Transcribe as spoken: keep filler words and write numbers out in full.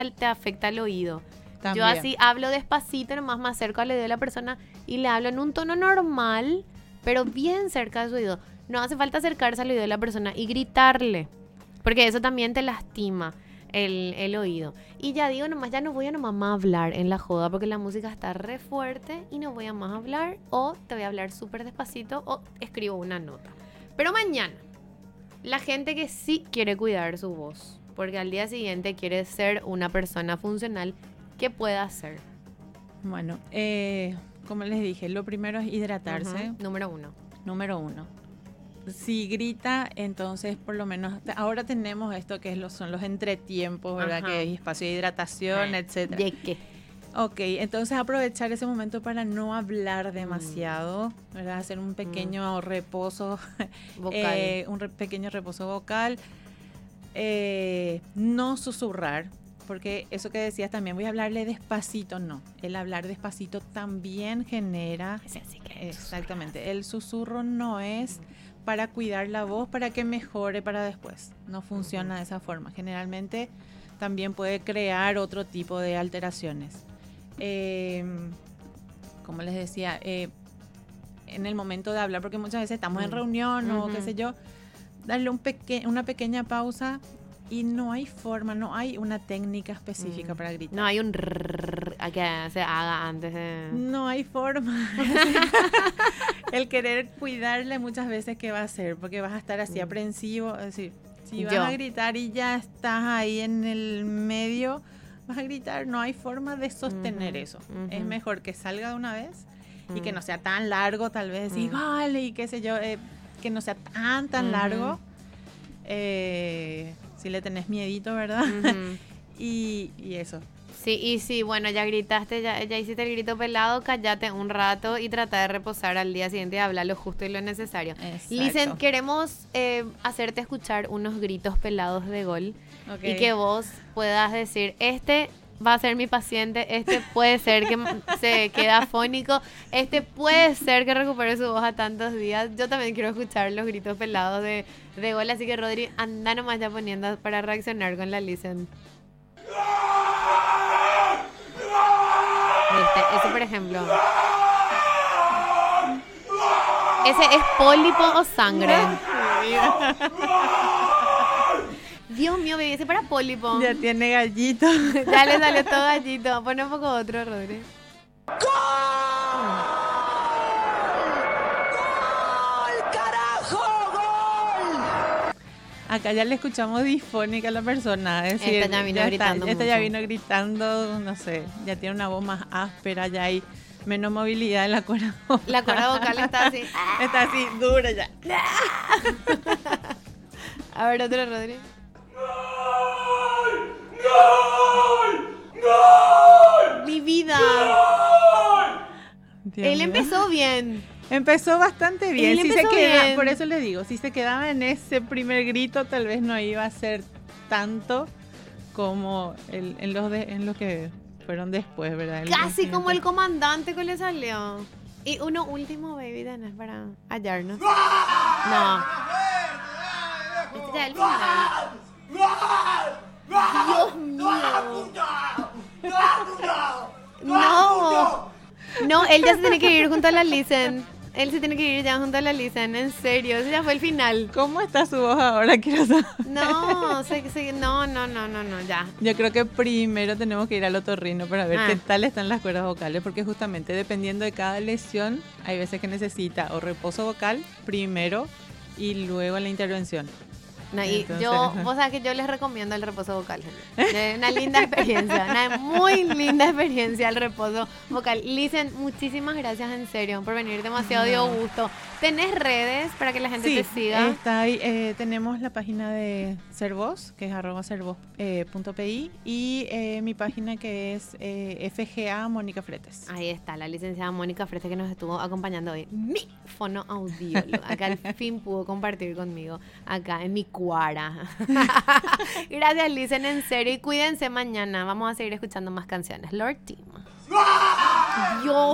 te afecta el oído. También. Yo así hablo despacito, nomás me acerco al oído de la persona y le hablo en un tono normal, pero bien cerca de su oído. No hace falta acercarse al oído de la persona y gritarle, porque eso también te lastima el, el oído. Y ya digo nomás, ya no voy a nomás más hablar en la joda porque la música está re fuerte y no voy a más hablar, o te voy a hablar súper despacito o escribo una nota. Pero mañana, la gente que sí quiere cuidar su voz, porque al día siguiente quiere ser una persona funcional, ¿qué puede hacer? Bueno, eh, como les dije, lo primero es hidratarse. Uh-huh. Número uno. Número uno. Si grita, entonces por lo menos ahora tenemos esto que es los, son los entretiempos, ¿verdad? Ajá. Que hay espacio de hidratación, Ah, etcétera. ¿de qué? Ok, entonces aprovechar ese momento para no hablar demasiado, mm. ¿verdad? Hacer un pequeño mm. reposo vocal, eh, un re- pequeño reposo vocal, eh, no susurrar, porque eso que decías también, voy a hablarle despacito, no, el hablar despacito también genera, sí, sí que exactamente, susurrar. El susurro no es mm. para cuidar la voz, para que mejore para después, no funciona mm. de esa forma, generalmente también puede crear otro tipo de alteraciones. Eh, como les decía, eh, en el momento de hablar, porque muchas veces estamos mm. en reunión uh-huh. o qué sé yo, darle un peque- una pequeña pausa y no hay forma, no hay una técnica específica mm. para gritar. No hay un rrrr a que se haga antes de... No hay forma. El querer cuidarle muchas veces, ¿qué va a hacer? Porque vas a estar así mm. aprensivo, es decir, si vas yo. a gritar y ya estás ahí en el medio... vas a gritar, no hay forma de sostener uh-huh, eso. Uh-huh. Es mejor que salga de una vez uh-huh. y que no sea tan largo, tal vez, uh-huh. y vale, y qué sé yo, eh, que no sea tan, tan uh-huh. largo. Eh, si le tenés miedito, ¿verdad? Uh-huh. y, y eso. Sí, y sí, bueno, ya gritaste, ya, ya hiciste el grito pelado, cállate un rato y trata de reposar al día siguiente y hablar lo justo y lo necesario. Listen, queremos eh, hacerte escuchar unos gritos pelados de gol. Okay. Y que vos puedas decir, este va a ser mi paciente, este puede ser que se quede afónico, este puede ser que recupere su voz a tantos días. Yo también quiero escuchar los gritos pelados de, de gol, así que Rodri, anda nomás ya poniendo para reaccionar con la Listen. ¿Viste? Ese, por ejemplo. ¿Ese es pólipo o sangre? Dios mío, bebé, ese para pólipo. Ya tiene gallito. Ya le salió todo gallito. Pone un poco otro, Rodri. ¡Gol! ¡Gol, carajo! ¡Gol! Acá ya le escuchamos disfónica a la persona. Es decir, esta ya vino ya gritando está, esta mucho. ya vino gritando, no sé, ya tiene una voz más áspera, ya hay menos movilidad en la cuerda vocal. La cuerda vocal está así. Está así, dura ya. A ver, otro, Rodri. ¡Gol! ¡Gol! ¡Gol! Mi vida. ¡Gol! Dios Él mío. empezó bien. Empezó bastante bien. Él Si empezó se queda, bien. por eso le digo, si se quedaba en ese primer grito, tal vez no iba a ser tanto como el, en los de, en los que fueron después, ¿verdad? El Casi como el siguiente. comandante que le salió. Y uno último, baby, tenés para hallarnos. No. Este ya es el final. Dios mío. No. No, él ya se tiene que ir junto a la Listen. Él se tiene que ir ya junto a la Listen. En serio, ese ya fue el final. ¿Cómo está su voz ahora? Quiero saber. No, se, se, no, no, no, no, no, ya. Yo creo que primero tenemos que ir al otorrino para ver Ah. qué tal están las cuerdas vocales, porque justamente dependiendo de cada lesión, hay veces que necesita o reposo vocal primero y luego la intervención. No, y Entonces, yo, vos sabés que yo les recomiendo el reposo vocal. Es una linda experiencia, una muy linda experiencia el reposo vocal. Listen, muchísimas gracias en serio por venir, demasiado dio gusto. ¿Tenés redes para que la gente sí, te siga? Está ahí, eh, tenemos la página de Servoz, que es arroba servoz punto pi, y eh, mi página que es eh, F G A Mónica Fretes. Ahí está, la licenciada Mónica Frete que nos estuvo acompañando hoy. Mi fonoaudióloga. Acá al fin pudo compartir conmigo, acá en mi cuara. Gracias, Listen, en serio. Y cuídense mañana. Vamos a seguir escuchando más canciones. Lord Team. Dios.